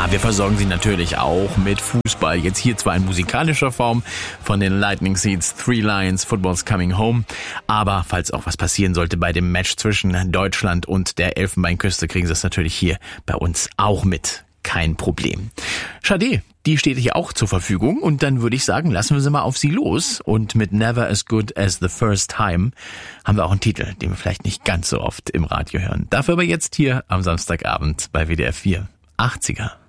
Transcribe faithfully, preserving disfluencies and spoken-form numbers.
Ja, wir versorgen Sie natürlich auch mit Fußball. Jetzt hier zwar in musikalischer Form von den Lightning Seeds, Three Lions, Football's Coming Home. Aber falls auch was passieren sollte bei dem Match zwischen Deutschland und der Elfenbeinküste, kriegen Sie es natürlich hier bei uns auch mit. Kein Problem. Sade, die steht hier auch zur Verfügung und dann würde ich sagen, lassen wir sie mal auf sie los und mit Never as Good as the First Time haben wir auch einen Titel, den wir vielleicht nicht ganz so oft im Radio hören. Dafür aber jetzt hier am Samstagabend bei W D R vier. achtziger.